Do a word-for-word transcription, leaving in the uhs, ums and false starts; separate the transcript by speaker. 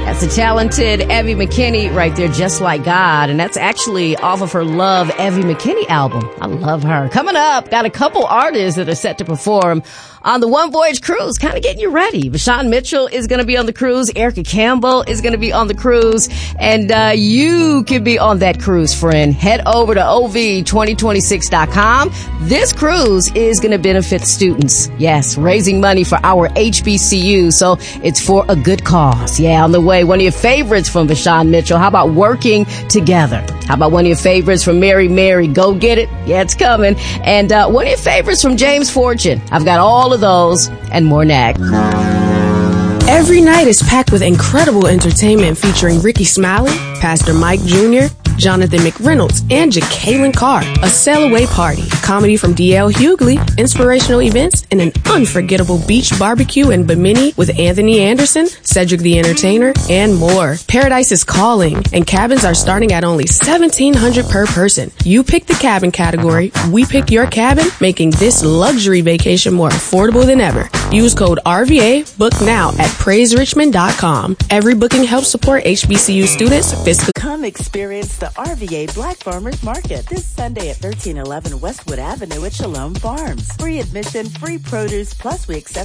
Speaker 1: That's the talented Evie McKinney right there, Just Like God. And that's actually off of her Love, Evie McKinney album. I love her. Coming up, got a couple artists that are set to perform on the One Voyage cruise, kind of getting you ready. Vashawn Mitchell is going to be on the cruise. Erica Campbell is going to be on the cruise. And uh you can be on that cruise, friend. Head over to O V twenty twenty-six dot com. This cruise is going to benefit students. Yes, raising money for our H B C U. So it's for a good cause. Yeah, on the way. One of your favorites from Vashawn Mitchell. How about Working Together? How about one of your favorites from Mary Mary? Go Get It. Yeah, it's coming. And uh one of your favorites from James Fortune. I've got all of those and more next.
Speaker 2: Every night is packed with incredible entertainment featuring Ricky Smiley, Pastor Mike Junior, Jonathan McReynolds, and Jacqueline Carr. A sail away party, comedy from D L Hughley, inspirational events, and an unforgettable beach barbecue in Bimini with Anthony Anderson, Cedric the Entertainer, and more. Paradise is calling, and cabins are starting at only seventeen hundred dollars per person. You pick the cabin category, we pick your cabin, making this luxury vacation more affordable than ever. Use code R V A, book now at praise richmond dot com. Every booking helps support H B C U students' fiscal.
Speaker 3: Come experience the R V A Black Farmers Market this Sunday at thirteen eleven Westwood Avenue at Shalom Farms. Free admission, free produce, plus we accept